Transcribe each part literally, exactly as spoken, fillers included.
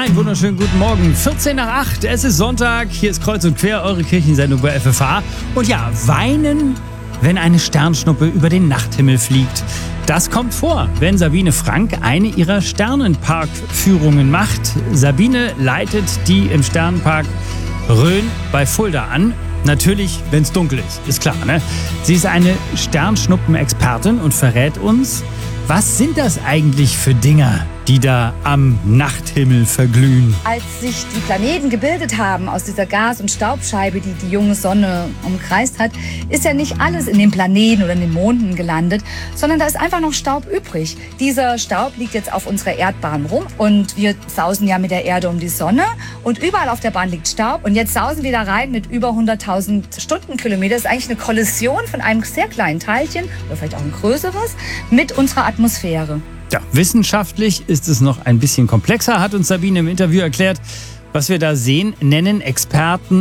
Einen wunderschönen guten Morgen. vierzehn nach acht, es ist Sonntag. Hier ist Kreuz und Quer, eure Kirchensendung bei F F H. Und ja, weinen, wenn eine Sternschnuppe über den Nachthimmel fliegt. Das kommt vor, wenn Sabine Frank eine ihrer Sternenpark-Führungen macht. Sabine leitet die im Sternenpark Rhön bei Fulda an. Natürlich, wenn es dunkel ist, ist klar, ne? Sie ist eine Sternschnuppen-Expertin und verrät uns, was sind das eigentlich für Dinger, die da am Nachthimmel verglühen? Als sich die Planeten gebildet haben aus dieser Gas- und Staubscheibe, die die junge Sonne umkreist hat, ist ja nicht alles in den Planeten oder in den Monden gelandet, sondern da ist einfach noch Staub übrig. Dieser Staub liegt jetzt auf unserer Erdbahn rum und wir sausen ja mit der Erde um die Sonne und überall auf der Bahn liegt Staub und jetzt sausen wir da rein mit über hunderttausend Stundenkilometer. Das ist eigentlich eine Kollision von einem sehr kleinen Teilchen oder vielleicht auch ein größeres mit unserer Atmosphäre. Ja, wissenschaftlich ist es noch ein bisschen komplexer, hat uns Sabine im Interview erklärt. Was wir da sehen, nennen Experten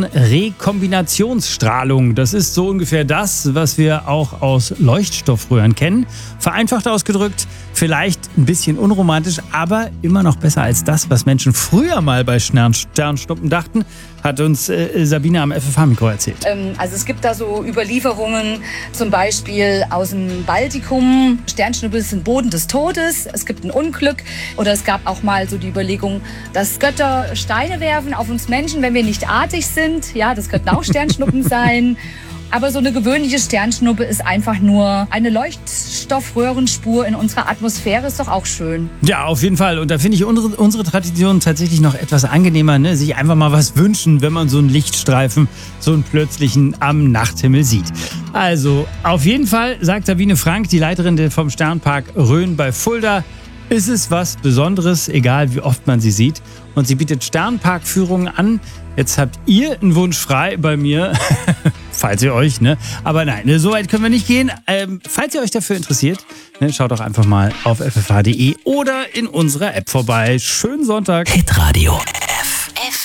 Rekombinationsstrahlung. Das ist so ungefähr das, was wir auch aus Leuchtstoffröhren kennen. Vereinfacht ausgedrückt, vielleicht ein bisschen unromantisch, aber immer noch besser als das, was Menschen früher mal bei Stern- Sternschnuppen dachten, hat uns äh, Sabine am F F H-Mikro erzählt. Ähm, also es gibt da so Überlieferungen, zum Beispiel aus dem Baltikum. Sternschnuppe sind Boden des Todes. Es gibt ein Unglück. Oder es gab auch mal so die Überlegung, dass Götter Steine werfen auf uns Menschen, wenn wir nicht artig sind. Ja, das könnten auch Sternschnuppen sein. Aber so eine gewöhnliche Sternschnuppe ist einfach nur eine Leuchtstoffröhrenspur in unserer Atmosphäre. Ist doch auch schön. Ja, auf jeden Fall. Und da finde ich unsere, unsere Tradition tatsächlich noch etwas angenehmer, ne? Sich einfach mal was wünschen, wenn man so einen Lichtstreifen, so einen plötzlichen am Nachthimmel sieht. Also, auf jeden Fall, sagt Sabine Frank, die Leiterin vom Sternpark Rhön bei Fulda, ist es was Besonderes, egal wie oft man sie sieht. Und sie bietet Sternparkführungen an. Jetzt habt ihr einen Wunsch frei bei mir. Falls ihr euch, ne? Aber nein, ne, so weit können wir nicht gehen. Ähm, falls ihr euch dafür interessiert, ne, schaut doch einfach mal auf f f h punkt d e oder in unserer App vorbei. Schönen Sonntag. Hitradio